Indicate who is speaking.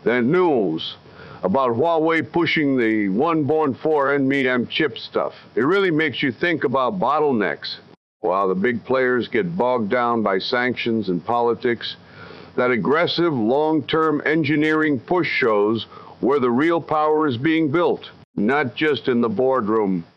Speaker 1: That news about Huawei pushing the 1.4 NVMe chip stuff, it really makes you think about bottlenecks. While the big players get bogged down by sanctions and politics, that aggressive long-term engineering push shows where the real power is being built, not just in the boardroom